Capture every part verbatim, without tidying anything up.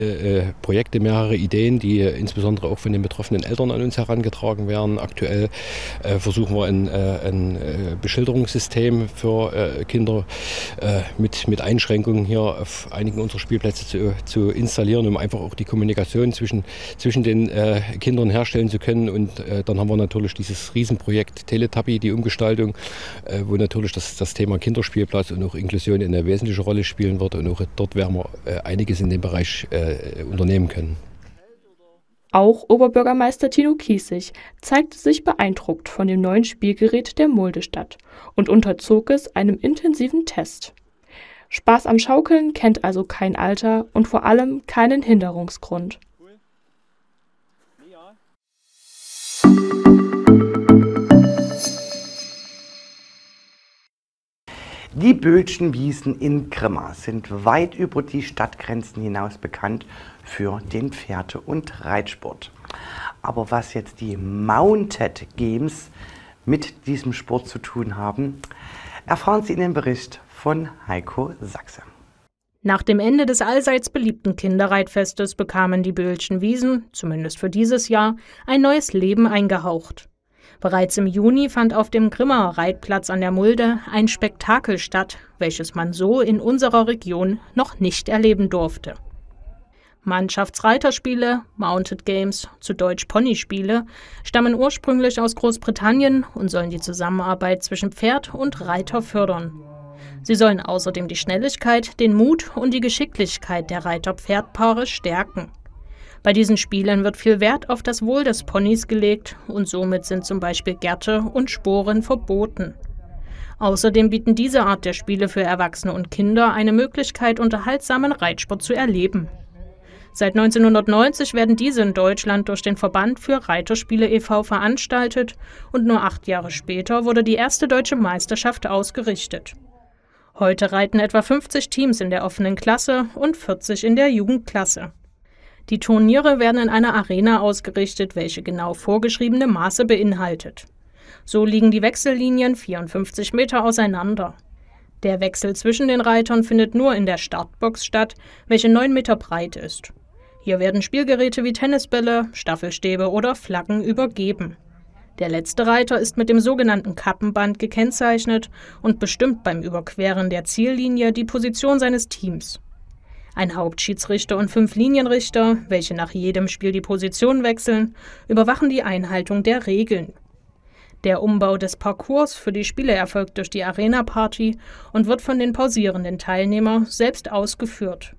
Äh, Projekte, mehrere Ideen, die äh, insbesondere auch von den betroffenen Eltern an uns herangetragen werden. Aktuell äh, versuchen wir ein, äh, ein äh, Beschilderungssystem für äh, Kinder äh, mit, mit Einschränkungen hier auf einigen unserer Spielplätze zu, zu installieren, um einfach auch die Kommunikation zwischen, zwischen den äh, Kindern herstellen zu können. Und äh, dann haben wir natürlich dieses Riesenprojekt Teletubby, die Umgestaltung, äh, wo natürlich das, das Thema Kinderspielplatz und auch Inklusion eine wesentliche Rolle spielen wird. Und auch dort werden wir äh, einiges in dem Bereich äh, unternehmen können. Auch Oberbürgermeister Tino Kiessig zeigte sich beeindruckt von dem neuen Spielgerät der Mulde-Stadt und unterzog es einem intensiven Test. Spaß am Schaukeln kennt also kein Alter und vor allem keinen Hinderungsgrund. Die Böhlschen Wiesen in Grimma sind weit über die Stadtgrenzen hinaus bekannt für den Pferde- und Reitsport. Aber was jetzt die Mounted Games mit diesem Sport zu tun haben, erfahren Sie in dem Bericht von Heiko Sachse. Nach dem Ende des allseits beliebten Kinderreitfestes bekamen die Böhlschen Wiesen, zumindest für dieses Jahr, ein neues Leben eingehaucht. Bereits im Juni fand auf dem Grimmer Reitplatz an der Mulde ein Spektakel statt, welches man so in unserer Region noch nicht erleben durfte. Mannschaftsreiterspiele, Mounted Games, zu Deutsch Ponyspiele, stammen ursprünglich aus Großbritannien und sollen die Zusammenarbeit zwischen Pferd und Reiter fördern. Sie sollen außerdem die Schnelligkeit, den Mut und die Geschicklichkeit der Reiter-Pferd-Paare stärken. Bei diesen Spielen wird viel Wert auf das Wohl des Ponys gelegt und somit sind zum Beispiel Gärte und Sporen verboten. Außerdem bieten diese Art der Spiele für Erwachsene und Kinder eine Möglichkeit, unterhaltsamen Reitsport zu erleben. Seit neunzehnhundertneunzig werden diese in Deutschland durch den Verband für Reiterspiele e V veranstaltet und nur acht Jahre später wurde die erste deutsche Meisterschaft ausgerichtet. Heute reiten etwa fünfzig Teams in der offenen Klasse und vierzig in der Jugendklasse. Die Turniere werden in einer Arena ausgerichtet, welche genau vorgeschriebene Maße beinhaltet. So liegen die Wechsellinien vierundfünfzig Meter auseinander. Der Wechsel zwischen den Reitern findet nur in der Startbox statt, welche neun Meter breit ist. Hier werden Spielgeräte wie Tennisbälle, Staffelstäbe oder Flaggen übergeben. Der letzte Reiter ist mit dem sogenannten Kappenband gekennzeichnet und bestimmt beim Überqueren der Ziellinie die Position seines Teams. Ein Hauptschiedsrichter und fünf Linienrichter, welche nach jedem Spiel die Position wechseln, überwachen die Einhaltung der Regeln. Der Umbau des Parcours für die Spiele erfolgt durch die Arena-Party und wird von den pausierenden Teilnehmern selbst ausgeführt.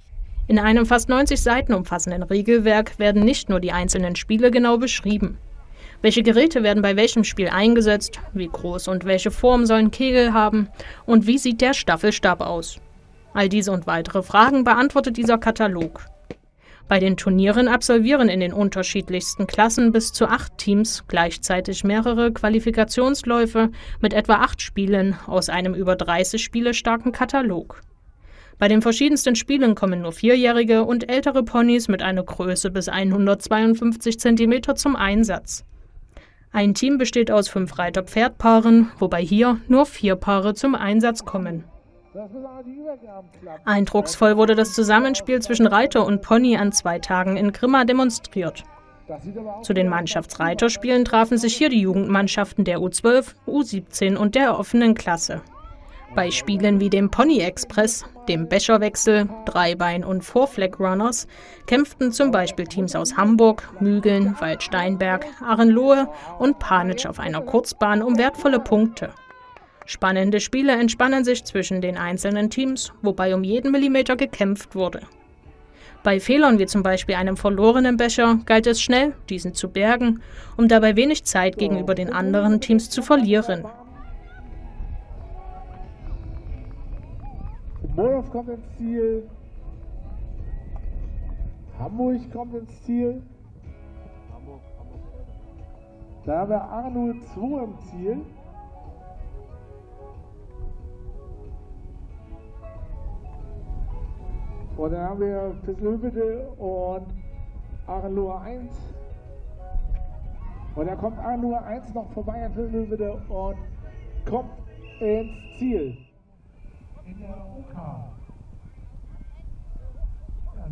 In einem fast neunzig Seiten umfassenden Regelwerk werden nicht nur die einzelnen Spiele genau beschrieben. Welche Geräte werden bei welchem Spiel eingesetzt, wie groß und welche Form sollen Kegel haben und wie sieht der Staffelstab aus? All diese und weitere Fragen beantwortet dieser Katalog. Bei den Turnieren absolvieren in den unterschiedlichsten Klassen bis zu acht Teams gleichzeitig mehrere Qualifikationsläufe mit etwa acht Spielen aus einem über dreißig Spiele starken Katalog. Bei den verschiedensten Spielen kommen nur vierjährige und ältere Ponys mit einer Größe bis hundertzweiundfünfzig Zentimeter zum Einsatz. Ein Team besteht aus fünf Reiter-Pferd-Paaren, wobei hier nur vier Paare zum Einsatz kommen. Eindrucksvoll wurde das Zusammenspiel zwischen Reiter und Pony an zwei Tagen in Grimma demonstriert. Zu den Mannschaftsreiterspielen trafen sich hier die Jugendmannschaften der U zwölf, U siebzehn und der offenen Klasse. Bei Spielen wie dem Pony Express, dem Becherwechsel, Dreibein und Four Flag Runners kämpften zum Beispiel Teams aus Hamburg, Mügeln, Waldsteinberg, Arenlohe und Panitsch auf einer Kurzbahn um wertvolle Punkte. Spannende Spiele entspannen sich zwischen den einzelnen Teams, wobei um jeden Millimeter gekämpft wurde. Bei Fehlern wie zum Beispiel einem verlorenen Becher galt es schnell, diesen zu bergen, um dabei wenig Zeit gegenüber den anderen Teams zu verlieren. Molow kommt ins Ziel. Hamburg kommt ins Ziel. Da haben wir A null zwei im Ziel. Und dann haben wir Fisselhübbede und Arenlohe eins. Und da kommt Arenlohe eins noch vorbei an Fisselhübbede und kommt ins Ziel. In der U K.